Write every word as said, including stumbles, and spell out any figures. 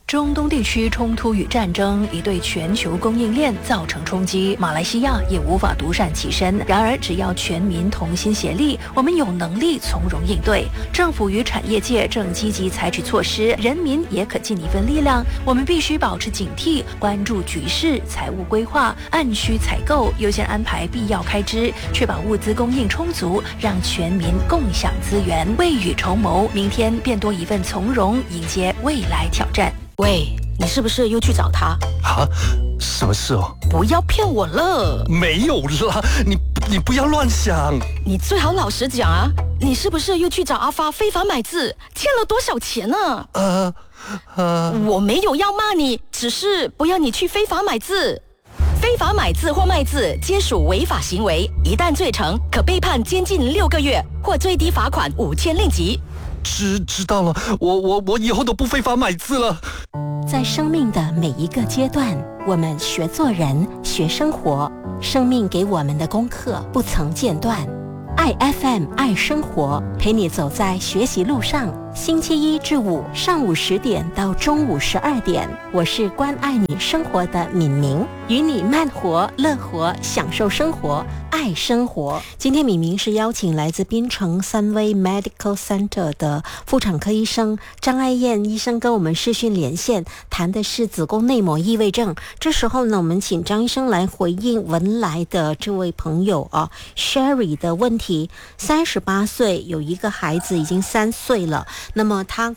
中东地区冲突与战争已对全球供应链造成冲击，马来西亚也无法独善其身。然而，只要全民同心协力，我们有能力从容应对。政府与产业界正积极采取措施，人民也可尽一份力量。我们必须保持警惕，关注局势，财务规划，按需采购，优先安排必要开支，确保物资供应充足，让全民共享资源，未雨绸缪，明天便多一份从容，迎接未来挑战。 喂，你是不是又去找他？ 啊，什么事哦？ 不要骗我了。 没有啦，你你不要乱想。 你最好老实讲啊，你是不是又去找阿发非法买字，欠了多少钱呢？ 呃呃， 我没有要骂你，只是不要你去非法买字。非法买字或卖字皆属违法行为，一旦罪成，可被判监禁六个月或最低罚款五千令吉。 知知道了，我我我以后都不非法买字了。 在生命的每一个阶段，我们学做人，学生活，生命给我们的功课不曾间断。爱 F M 爱生活，陪你走在学习路上。星期一至五上午十点到中午十二点，我是关爱你生活的敏明，与你慢活、乐活，享受生活，爱生活。今天敏明是邀请来自槟城三威 Medical Center 的妇产科医生张爱燕医生跟我们视讯连线，谈的是子宫内膜异位症。这时候呢，我们请张医生来回应文来的这位朋友啊 Sherry 的问题。三十八岁，有一个孩子已经三岁了。那么他